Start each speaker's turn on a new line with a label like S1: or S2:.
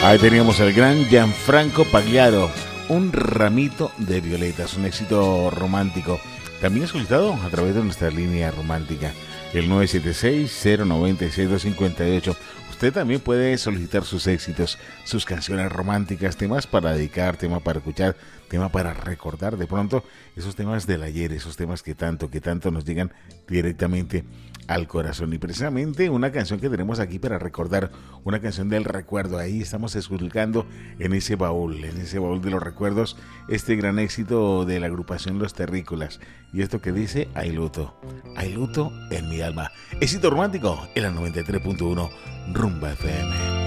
S1: Ahí teníamos al gran Gianfranco Pagliaro, Un ramito de violetas, un éxito romántico. También solicitado a través de nuestra línea romántica, el 976-096-258. Usted también puede solicitar sus éxitos, sus canciones románticas, temas para dedicar, tema para escuchar, tema para recordar de pronto esos temas del ayer, esos temas que tanto nos llegan directamente al corazón. Y precisamente una canción que tenemos aquí para recordar, una canción del recuerdo. Ahí estamos esculcando en ese baúl de los recuerdos, este gran éxito de la agrupación Los Terrícolas. Y esto que dice, hay luto en mi alma. Éxito romántico en la 93.1 Rumba FM.